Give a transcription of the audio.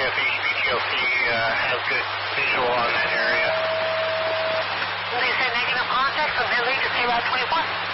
if HPGLC has good visual on that area. They say negative contact from Henley to Route 21.